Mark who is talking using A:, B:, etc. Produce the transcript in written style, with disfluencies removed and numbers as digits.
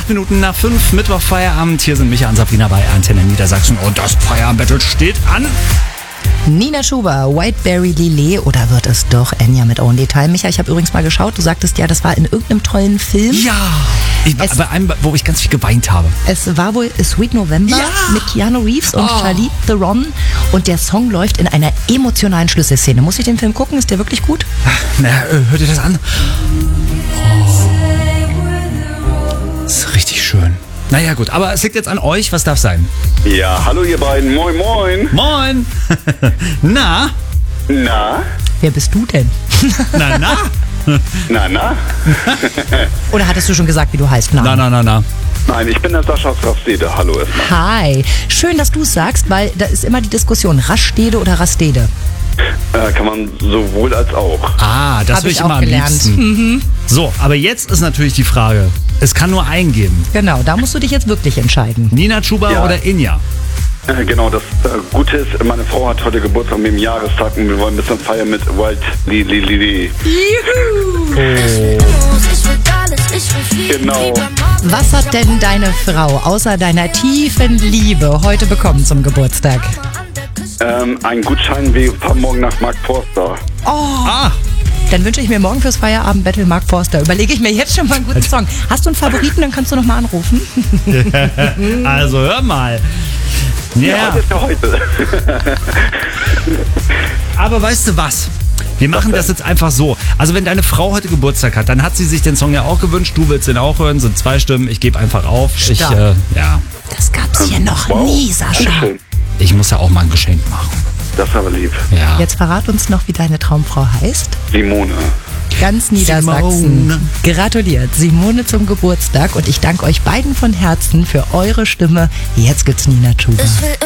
A: 8 Minuten nach 5, Mittwoch Feierabend. Hier sind Micha und Sabrina bei Antenne Niedersachsen und das Feierabend-Battle steht an.
B: Nina Chuba, Whiteberry Lillet oder wird es doch Enya mit Only Time? Micha, ich habe übrigens mal geschaut, du sagtest ja, das war in irgendeinem tollen Film.
A: Ja, bei einem, wo ich ganz viel geweint habe.
B: Es war wohl Sweet November mit Keanu Reeves und Charlize Theron und der Song läuft in einer emotionalen Schlüsselszene. Muss ich den Film gucken? Ist der wirklich gut?
A: Na, hört ihr das an? Ist richtig schön. Naja gut, aber es liegt jetzt an euch, was darf sein?
C: Ja, hallo ihr beiden, moin moin.
A: Moin! Na?
C: Na?
B: Wer bist du denn?
A: Na?
C: Na?
B: Oder hattest du schon gesagt, wie du heißt?
A: Na.
C: Nein, ich bin der Sascha aus Rastede, hallo erstmal.
B: Hi, schön, dass du es sagst, weil da ist immer die Diskussion, Rastede oder Rastede?
C: Kann man sowohl als auch.
A: Ah, das will ich immer am liebsten. So, aber jetzt ist natürlich die Frage, es kann nur einen geben.
B: Genau, da musst du dich jetzt wirklich entscheiden.
A: Nina Chuba oder Enya?
C: Genau, das Gute ist, meine Frau hat heute Geburtstag mit dem Jahrestag und wir wollen ein bisschen feiern mit Wild Lillet. Genau.
B: Was hat denn deine Frau außer deiner tiefen Liebe heute bekommen zum Geburtstag?
C: Ein Gutschein, wir fahren morgen nach Mark Forster.
B: Dann wünsche ich mir morgen fürs Feierabend-Battle Mark Forster. Überlege ich mir jetzt schon mal einen guten Song. Hast du einen Favoriten, dann kannst du nochmal anrufen.
A: Also hör mal.
C: Ja, das ist ja heute.
A: Aber weißt du was? Wir machen das jetzt einfach so. Also wenn deine Frau heute Geburtstag hat, dann hat sie sich den Song ja auch gewünscht. Du willst den auch hören, sind 2 Stimmen. Ich gebe einfach auf.
B: Das gab's hier noch nie, Sascha.
C: Schön.
A: Ich muss ja auch mal ein Geschenk machen.
C: Das ist aber lieb.
A: Ja.
B: Jetzt verrat uns noch, wie deine Traumfrau heißt.
C: Simone.
B: Ganz Niedersachsen. Gratuliert, Simone zum Geburtstag und ich danke euch beiden von Herzen für eure Stimme. Jetzt gibt's Nina Chuba.